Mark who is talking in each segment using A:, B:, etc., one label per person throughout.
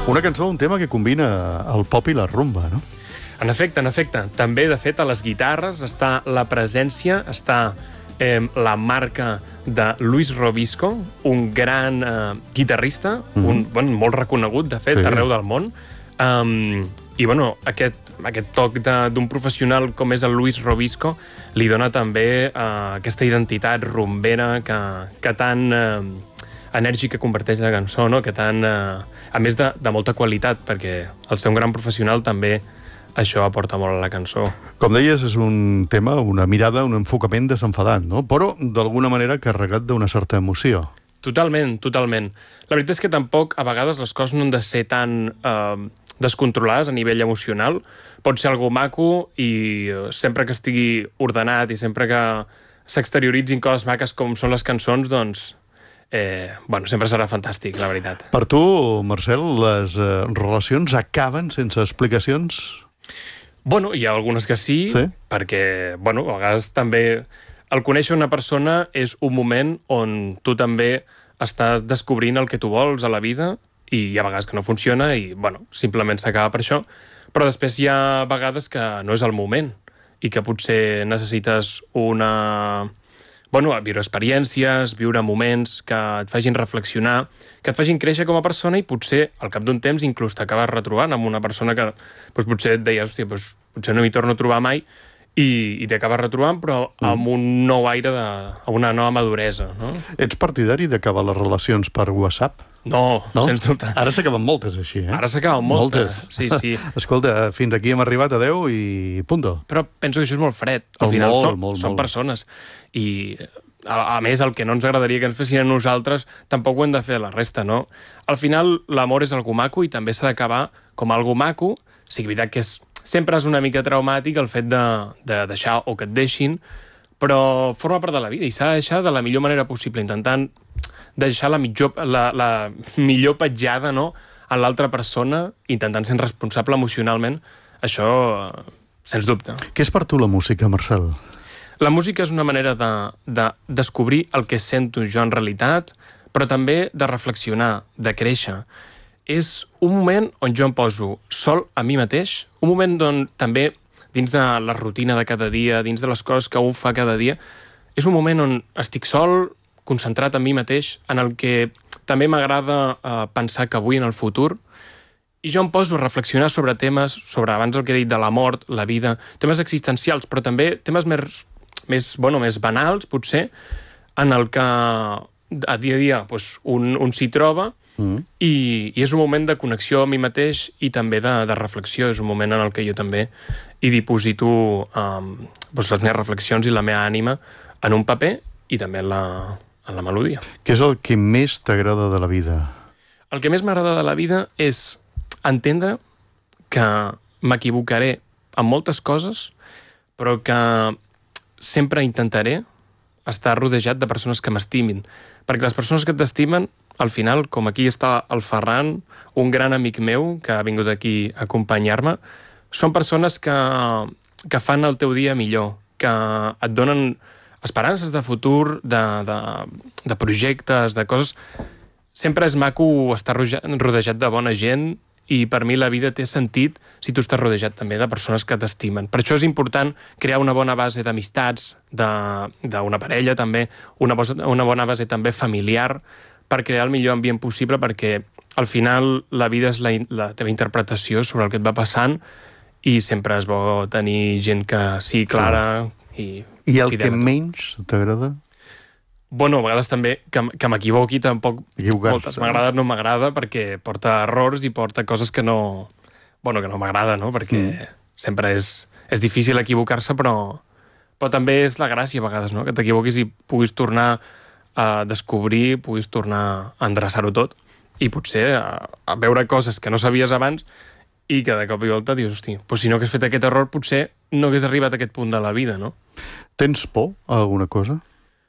A: Una cançó, un tema que combina el pop i la rumba, no?
B: En efecte. També, de fet, a les guitarres està la presència, està la marca de Luis Robisco, un gran guitarrista, molt reconegut, de fet, arreu del món. I, aquest toc d'un professional com és el Luis Robisco li dona també aquesta identitat rumbera que tan enèrgica converteix la cançó, no? Que tan, a més de molta qualitat, perquè al ser un gran professional també això aporta molt a la cançó.
A: Com deies, és un tema, una mirada, un enfocament desenfadat, no? Però, d'alguna manera, carregat d'una certa emoció.
B: Totalment. La veritat és que tampoc, a vegades, les coses no han de ser tan descontrolades a nivell emocional. Pot ser algo maco i sempre que estigui ordenat i sempre que s'exterioritzin coses maques com són les cançons, doncs sempre serà fantàstic, la veritat.
A: Per tu, Marcel, les relacions acaben sense explicacions?
B: Hi ha algunes que sí, perquè, a vegades també el conèixer una persona és un moment on tu també estàs descobrint el que tu vols a la vida i hi ha vegades que no funciona i, simplement s'acaba per això. Però després hi ha vegades que no és el moment i que potser necessites viure experiències, viure moments que et facin reflexionar, que et facin créixer com a persona i potser al cap d'un temps inclús t'acabes retrobant amb una persona que potser et deies, potser no m'hi torno a trobar mai i t'acabes retrobant, però amb un nou aire, amb una nova maduresa, no?
A: Ets partidari d'acabar les relacions per WhatsApp?
B: No, sens dubte.
A: Ara s'acaben moltes, així,
B: Ara s'acaben moltes. Sí.
A: Escolta, fins aquí hem arribat, adeu i punto.
B: Però penso que això és molt fred. Al final són persones. I, a més, el que no ens agradaria que ens fessin a nosaltres, tampoc ho hem de fer a la resta, no? Al final, l'amor és algo maco i també s'ha d'acabar com algo maco. Sí, veritat que sempre és una mica traumàtic el fet de deixar o que et deixin, però forma part de la vida i s'ha de deixar de la millor manera possible, intentant deixar la millor petjada, no?, a l'altra persona, intentant ser responsable emocionalment. Això, sens dubte.
A: Què és per tu la música, Marcel?
B: La música és una manera de descobrir el que sento jo en realitat, però també de reflexionar, de créixer. És un moment on jo em poso sol a mi mateix, un moment on també, dins de la rutina de cada dia, dins de les coses que un fa cada dia, és un moment on estic sol, concentrat en mi mateix, en el que també m'agrada pensar que avui en el futur, i jo em poso a reflexionar sobre temes, sobre abans el que he dit de la mort, la vida, temes existencials, però també temes més banals, potser, en el que a dia a dia un s'hi troba, i és un moment de connexió amb mi mateix i també de reflexió. És un moment en el que jo també hi diposito les meves reflexions i la meva ànima en un paper i també en la melodia.
A: Què és el que més t'agrada de la vida?
B: El que més m'agrada de la vida és entendre que m'equivocaré en moltes coses, però que sempre intentaré estar rodejat de persones que m'estimin. Perquè les persones que t'estimen, al final, com aquí està el Ferran, un gran amic meu que ha vingut aquí a acompanyar-me, són persones que fan el teu dia millor, que et donen esperances de futur, de projectes, de coses. Sempre és maco estar rodejat de bona gent i per mi la vida té sentit si tu estàs rodejat també de persones que t'estimen. Per això és important crear una bona base d'amistats, d'una parella també, una bona base també familiar, per crear el millor ambient possible, perquè al final la vida és la teva interpretació sobre el que et va passant i sempre és bo tenir gent que sigui clara i
A: el que menys t'agrada?
B: A vegades també que m'equivoqui tampoc moltes. M'agrada, no m'agrada, perquè porta errors i porta coses que no m'agrada, no? Perquè sempre és difícil equivocar-se, però també és la gràcia a vegades, no? Que t'equivoquis i puguis tornar a descobrir, puguis tornar a endreçar-ho tot i potser a veure coses que no sabies abans i que de cop i volta dius, hosti, si no hagués fet aquest error potser no hagués arribat a aquest punt de la vida, no?
A: Tens por a alguna cosa?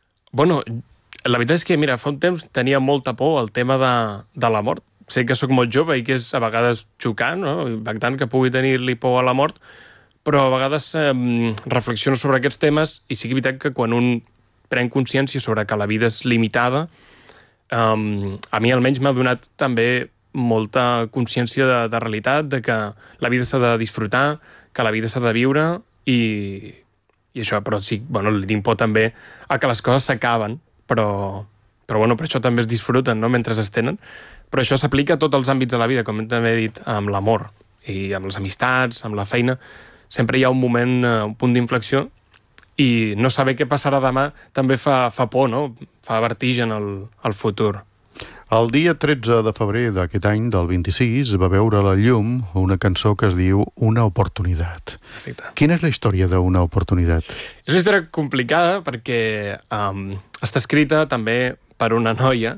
B: La veritat és que, mira, fa un temps tenia molta por al tema de la mort. Sé que sóc molt jove i que és a vegades xocant, no? Impactant que pugui tenir-li por a la mort, però a vegades reflexiono sobre aquests temes i sí que és veritat que quan un pren consciència sobre que la vida és limitada, a mi almenys m'ha donat també molta consciència de realitat, de que la vida s'ha de disfrutar, que la vida s'ha de viure i això, però sí, bueno, li tinc por també a que les coses s'acaben, però bueno, per això també es disfruten, no?, mentre es tenen. Però això s'aplica a tots els àmbits de la vida, com també he dit, amb l'amor i amb les amistats, amb la feina. Sempre hi ha un moment, un punt d'inflexió, i no saber què passarà demà també fa por, no? Fa vertigen al futur.
A: El dia 13 de febrer d'aquest any, del 26, va veure la llum una cançó que es diu Una oportunitat.
B: Perfecte.
A: Quina és la història d'Una oportunitat?
B: És una història complicada perquè està escrita també per una noia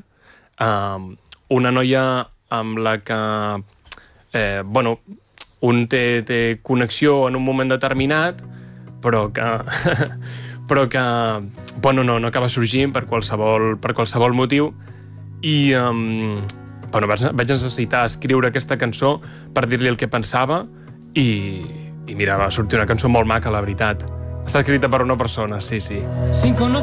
B: amb la que un té connexió en un moment determinat, però que no acaba sorgint per qualsevol motiu, i vaig necessitar escriure aquesta cançó per dir-li el que pensava i mira, va sortir una cançó molt maca, la veritat. Està escrita per una persona, sí.